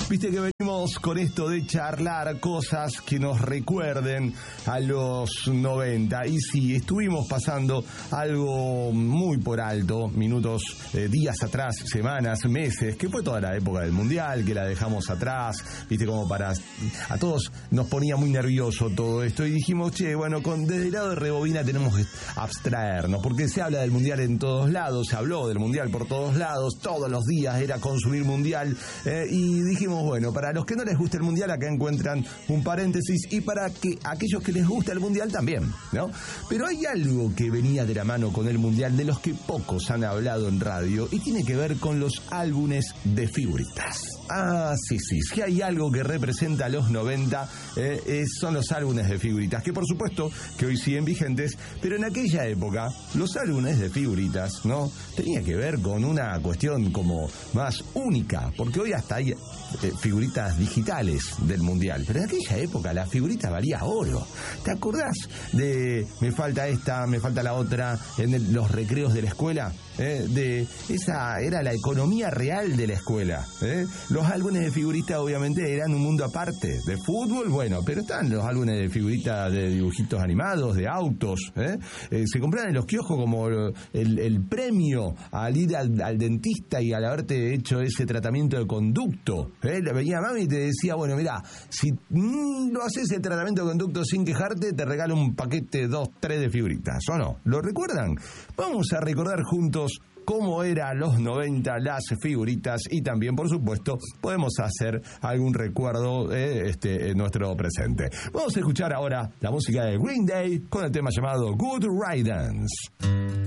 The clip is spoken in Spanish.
Viste que venimos con esto de charlar cosas que nos recuerden a los 90. Y sí, estuvimos pasando algo muy por alto, minutos, días atrás, semanas, meses, que fue toda la época del Mundial, que la dejamos atrás, viste, como para... A todos nos ponía muy nervioso todo esto y dijimos, che, bueno, desde el lado de Rebobina tenemos que abstraernos, porque se habla del Mundial en todos lados, se habló del Mundial por todos lados, todos los días era consumir Mundial, y dijimos, bueno, para los que no les gusta el Mundial, acá encuentran un paréntesis, y para que aquellos que les gusta el Mundial también, ¿no? Pero hay algo que venía de la mano con el Mundial, de los que pocos han hablado en radio, y tiene que ver con los álbumes de figuritas. Ah, sí, si hay algo que representa a los 90, son los álbumes de figuritas, que por supuesto que hoy siguen vigentes, pero en aquella época los álbumes de figuritas, ¿no? Tenía que ver con una cuestión como más única, porque hoy hasta hay figuritas digitales del Mundial, pero en aquella época la figurita valía oro. ¿Te acordás de me falta esta, me falta la otra en los recreos de la escuela? Esa era la economía real de la escuela. Los álbumes de figuritas obviamente eran un mundo aparte. De fútbol, bueno, pero están los álbumes de figuritas de dibujitos animados, de autos. Se compraban en los kioscos como el premio al ir al dentista y al haberte hecho ese tratamiento de conducto. Venía mami y te decía, bueno, mirá, si no haces el tratamiento de conducto sin quejarte, te regalo un paquete 2, 3 de figuritas, ¿o no? ¿Lo recuerdan? Vamos a recordar juntos cómo eran los 90 las figuritas, y también, por supuesto, podemos hacer algún recuerdo en nuestro presente. Vamos a escuchar ahora la música de Green Day con el tema llamado Good Riddance.